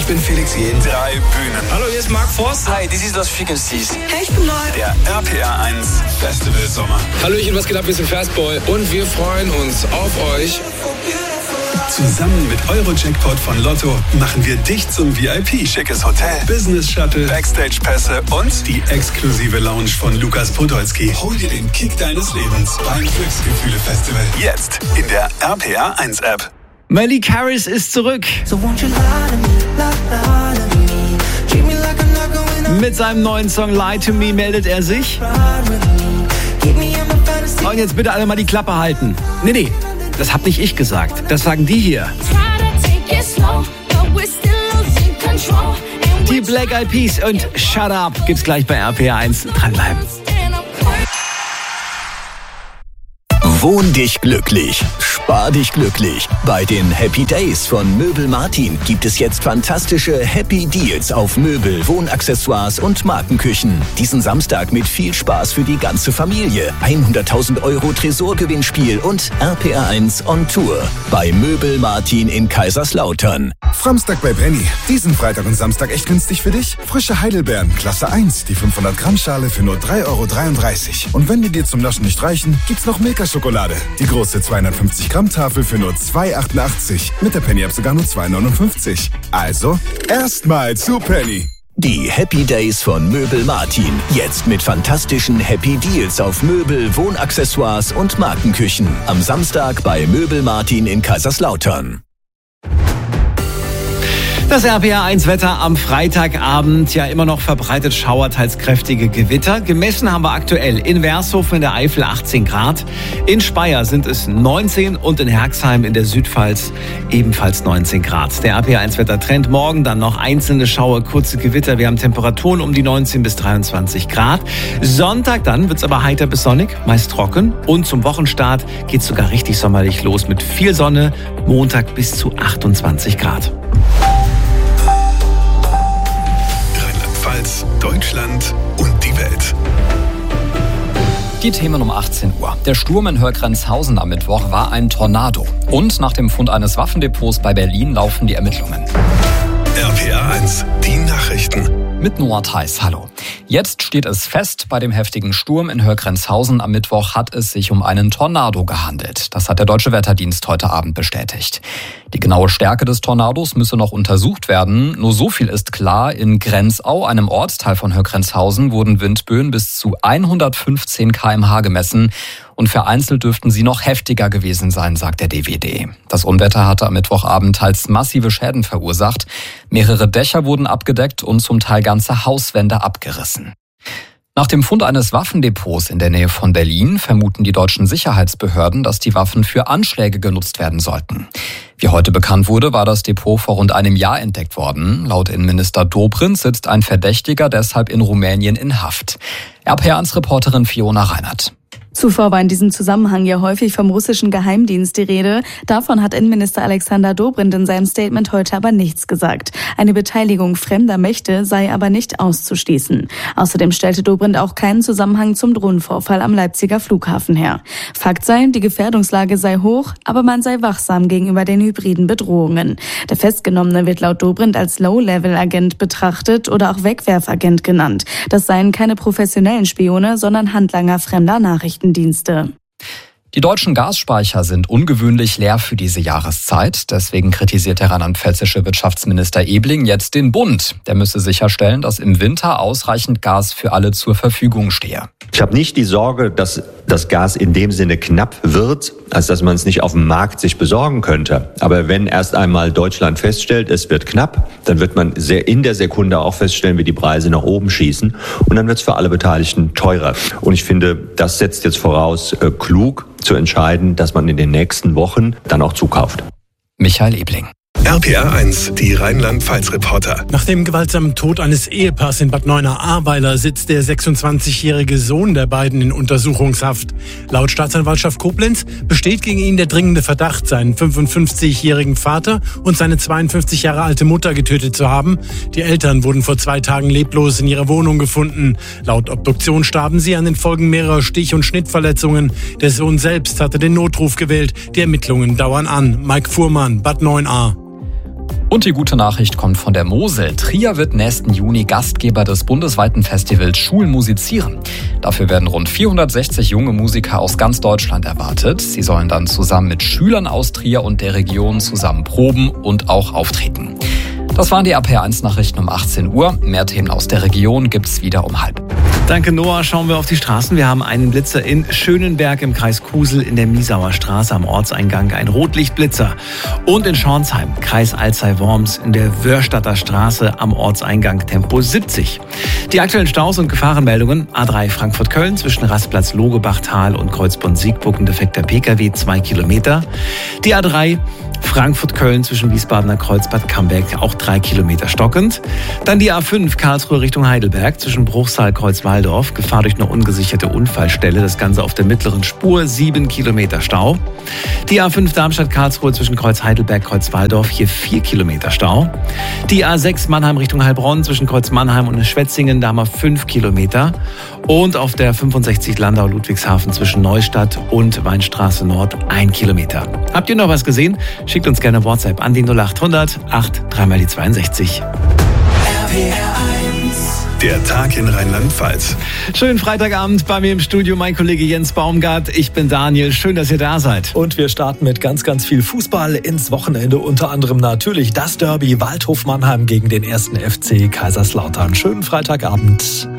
bin Felix Jähn. 3 Bühnen. Hallo, hier ist Mark Forster. Hi, this is Los Frequencies. Hey, ich bin neu. Der RPR 1 Festival Sommer. Hallöchen, was geht ab? Wir sind Fastboy und wir freuen uns auf euch. Zusammen mit Euro-Jackpot von Lotto machen wir dich zum VIP. Schickes Hotel, Business-Shuttle, Backstage-Pässe und die exklusive Lounge von Lukas Podolski. Hol dir den Kick deines Lebens beim Glücksgefühle-Festival. Jetzt in der RPR 1 App. Malik Harris ist zurück. Mit seinem neuen Song Lie to Me meldet er sich. Und jetzt bitte alle mal die Klappe halten. Nee, das hab nicht ich gesagt. Das sagen die hier. Die Black Eyed Peas und Shut Up gibt's gleich bei RPR 1. Dranbleiben. Wohn dich glücklich, spar dich glücklich. Bei den Happy Days von Möbel Martin gibt es jetzt fantastische Happy Deals auf Möbel, Wohnaccessoires und Markenküchen. Diesen Samstag mit viel Spaß für die ganze Familie. 100.000 € Tresorgewinnspiel und RPR 1 on Tour bei Möbel Martin in Kaiserslautern. Samstag bei Penny. Diesen Freitag und Samstag echt günstig für dich? Frische Heidelbeeren, Klasse 1, die 500 Gramm Schale für nur 3,33 €. Und wenn die dir zum Naschen nicht reichen, gibt's noch Milka-Schokolade. Die große 250 Gramm Tafel für nur 2,88 €. Mit der Penny-App sogar nur 2,59 €. Also, erstmal zu Penny. Die Happy Days von Möbel Martin. Jetzt mit fantastischen Happy Deals auf Möbel, Wohnaccessoires und Markenküchen. Am Samstag bei Möbel Martin in Kaiserslautern. Das RPR 1 Wetter am Freitagabend, ja immer noch verbreitet Schauer, teils kräftige Gewitter. Gemessen haben wir aktuell in Vershofen in der Eifel 18 Grad, in Speyer sind es 19 und in Herxheim in der Südpfalz ebenfalls 19 Grad. Der RPR 1 Wettertrend, morgen dann noch einzelne Schauer, kurze Gewitter. Wir haben Temperaturen um die 19 bis 23 Grad. Sonntag dann wird's aber heiter bis sonnig, meist trocken. Und zum Wochenstart geht's sogar richtig sommerlich los mit viel Sonne, Montag bis zu 28 Grad. Deutschland und die Welt. Die Themen um 18 Uhr. Der Sturm in Hörgrenzhausen am Mittwoch war ein Tornado. Und nach dem Fund eines Waffendepots bei Berlin laufen die Ermittlungen. RPR 1, die Nachrichten. Mit Noah Theis, hallo. Jetzt steht es fest, bei dem heftigen Sturm in Hörgrenzhausen am Mittwoch hat es sich um einen Tornado gehandelt. Das hat der Deutsche Wetterdienst heute Abend bestätigt. Die genaue Stärke des Tornados müsse noch untersucht werden. Nur so viel ist klar, in Grenzau, einem Ortsteil von Hörgrenzhausen, wurden Windböen bis zu 115 km/h gemessen. Und vereinzelt dürften sie noch heftiger gewesen sein, sagt der DWD. Das Unwetter hatte am Mittwochabend teils massive Schäden verursacht. Mehrere Dächer wurden abgedeckt und zum Teil ganze Hauswände abgerissen. Nach dem Fund eines Waffendepots in der Nähe von Berlin vermuten die deutschen Sicherheitsbehörden, dass die Waffen für Anschläge genutzt werden sollten. Wie heute bekannt wurde, war das Depot vor rund einem Jahr entdeckt worden. Laut Innenminister Dobrindt sitzt ein Verdächtiger deshalb in Rumänien in Haft. RPR1-Reporterin Fiona Reinhardt. Zuvor war in diesem Zusammenhang ja häufig vom russischen Geheimdienst die Rede. Davon hat Innenminister Alexander Dobrindt in seinem Statement heute aber nichts gesagt. Eine Beteiligung fremder Mächte sei aber nicht auszuschließen. Außerdem stellte Dobrindt auch keinen Zusammenhang zum Drohnenvorfall am Leipziger Flughafen her. Fakt sei, die Gefährdungslage sei hoch, aber man sei wachsam gegenüber den hybriden Bedrohungen. Der Festgenommene wird laut Dobrindt als Low-Level-Agent betrachtet oder auch Wegwerfagent genannt. Das seien keine professionellen Spione, sondern Handlanger fremder Nachrichtendienste. Die deutschen Gasspeicher sind ungewöhnlich leer für diese Jahreszeit. Deswegen kritisiert der rheinland-pfälzische Wirtschaftsminister Ebling jetzt den Bund. Der müsse sicherstellen, dass im Winter ausreichend Gas für alle zur Verfügung stehe. Ich habe nicht die Sorge, dass das Gas in dem Sinne knapp wird, als dass man es nicht auf dem Markt sich besorgen könnte. Aber wenn erst einmal Deutschland feststellt, es wird knapp, dann wird man in der Sekunde auch feststellen, wie die Preise nach oben schießen. Und dann wird es für alle Beteiligten teurer. Und ich finde, das setzt jetzt voraus, klug zu entscheiden, dass man in den nächsten Wochen dann auch zukauft. Michael Ebling. RPR 1, die Rheinland-Pfalz-Reporter. Nach dem gewaltsamen Tod eines Ehepaars in Bad Neuenahr-Ahrweiler sitzt der 26-jährige Sohn der beiden in Untersuchungshaft. Laut Staatsanwaltschaft Koblenz besteht gegen ihn der dringende Verdacht, seinen 55-jährigen Vater und seine 52 Jahre alte Mutter getötet zu haben. Die Eltern wurden vor 2 Tagen leblos in ihrer Wohnung gefunden. Laut Obduktion starben sie an den Folgen mehrerer Stich- und Schnittverletzungen. Der Sohn selbst hatte den Notruf gewählt. Die Ermittlungen dauern an. Mike Fuhrmann, Bad Neuenahr. Und die gute Nachricht kommt von der Mosel. Trier wird nächsten Juni Gastgeber des bundesweiten Festivals Schulmusizieren. Dafür werden rund 460 junge Musiker aus ganz Deutschland erwartet. Sie sollen dann zusammen mit Schülern aus Trier und der Region zusammen proben und auch auftreten. Das waren die RPR1-Nachrichten um 18 Uhr. Mehr Themen aus der Region gibt's wieder um 12:30. Danke, Noah. Schauen wir auf die Straßen. Wir haben einen Blitzer in Schönenberg im Kreis Kusel in der Miesauer Straße am Ortseingang. Ein Rotlichtblitzer. Und in Schornsheim, Kreis Alzey-Worms in der Wörstadter Straße am Ortseingang Tempo 70. Die aktuellen Staus und Gefahrenmeldungen. A3 Frankfurt-Köln zwischen Rastplatz Logebachtal und Kreuzbund-Siegburg ein defekter Pkw 2 Kilometer. Die A3 Frankfurt-Köln zwischen Wiesbadener Kreuzbad Camberg auch 3 Kilometer stockend. Dann die A5 Karlsruhe Richtung Heidelberg zwischen Bruchsal Kreuzwaldorf. Gefahr durch eine ungesicherte Unfallstelle. Das Ganze auf der mittleren Spur. 7 Kilometer Stau. Die A5 Darmstadt-Karlsruhe zwischen Kreuz Heidelberg Kreuzwaldorf. Hier 4 Kilometer Stau. Die A6 Mannheim Richtung Heilbronn zwischen Kreuz Mannheim und Schwetzingen. Da haben wir 5 Kilometer. Und auf der 65 Landau-Ludwigshafen zwischen Neustadt und Weinstraße Nord 1 Kilometer. Habt ihr noch was gesehen? Schickt uns gerne WhatsApp an die 0800 8 3 die 62. Der Tag in Rheinland-Pfalz. Schönen Freitagabend bei mir im Studio mein Kollege Jens Baumgart. Ich bin Daniel. Schön, dass ihr da seid. Und wir starten mit ganz, ganz viel Fußball ins Wochenende. Unter anderem natürlich das Derby Waldhof Mannheim gegen den 1. FC Kaiserslautern. Schönen Freitagabend.